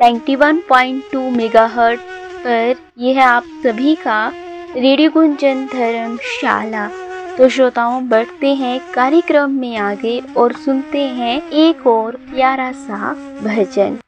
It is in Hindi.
91.2 मेगाहर्ट्ज पर यह है आप सभी का रेडियो गुंजन धर्मशाला। तो श्रोताओं, बढ़ते हैं कार्यक्रम में आगे और सुनते हैं एक और प्यारा सा भजन।